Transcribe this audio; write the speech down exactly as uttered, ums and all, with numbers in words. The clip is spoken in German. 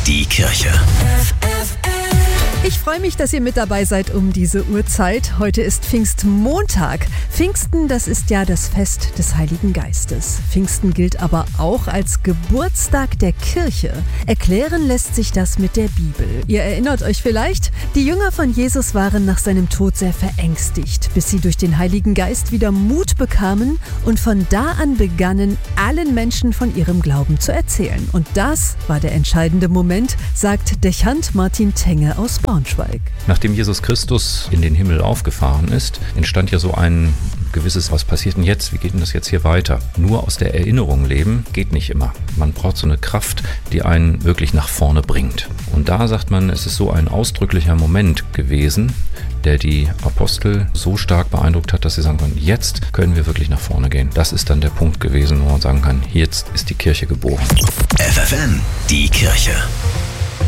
die Kirche. Ich freue mich, dass ihr mit dabei seid um diese Uhrzeit. Heute ist Pfingstmontag. Pfingsten, das ist ja das Fest des Heiligen Geistes. Pfingsten gilt aber auch als Geburtstag der Kirche. Erklären lässt sich das mit der Bibel. Ihr erinnert euch vielleicht, die Jünger von Jesus waren nach seinem Tod sehr verängstigt, bis sie durch den Heiligen Geist wieder Mut bekamen und von da an begannen, allen Menschen von ihrem Glauben zu erzählen. Und das war der entscheidende Moment, sagt Dechant Martin Tenge aus Braunschweig. Nachdem Jesus Christus in den Himmel aufgefahren ist, entstand ja so ein gewisses, was passiert denn jetzt? Wie geht denn das jetzt hier weiter? Nur aus der Erinnerung leben geht nicht immer. Man braucht so eine Kraft, die einen wirklich nach vorne bringt. Und da sagt man, es ist so ein ausdrücklicher Moment gewesen, der die Apostel so stark beeindruckt hat, dass sie sagen können, jetzt können wir wirklich nach vorne gehen. Das ist dann der Punkt gewesen, wo man sagen kann, jetzt ist die Kirche geboren. F F N, die Kirche.